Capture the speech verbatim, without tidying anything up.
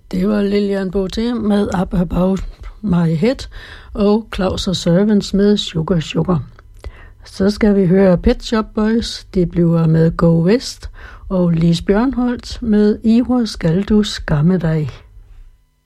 Det var Lilian Boté med Up Above My Head og Claus og Servants med Sugar Sugar. Så skal vi høre Pet Shop Boys, de bliver med Go West, og Lis Bjørnholt med I hvor skal du skamme dig.